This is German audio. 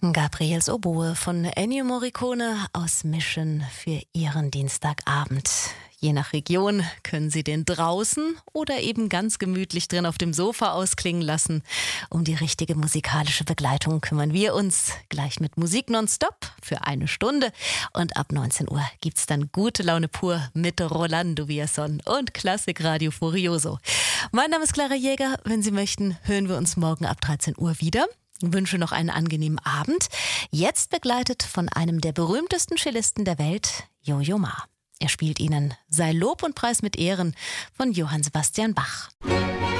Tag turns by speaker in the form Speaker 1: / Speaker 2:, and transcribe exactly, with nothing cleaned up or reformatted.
Speaker 1: Gabriels Oboe von Ennio Morricone aus Mission für Ihren Dienstagabend. Je nach Region können Sie den draußen oder eben ganz gemütlich drin auf dem Sofa ausklingen lassen. Um die richtige musikalische Begleitung kümmern wir uns gleich mit Musik nonstop für eine Stunde. Und ab neunzehn Uhr gibt's dann gute Laune pur mit Rolando Villazón und Klassikradio Furioso. Mein Name ist Clara Jäger. Wenn Sie möchten, hören wir uns morgen ab dreizehn Uhr wieder. Ich wünsche noch einen angenehmen Abend. Jetzt begleitet von einem der berühmtesten Cellisten der Welt, Yo-Yo Ma. Er spielt Ihnen Sei Lob und Preis mit Ehren von Johann Sebastian Bach.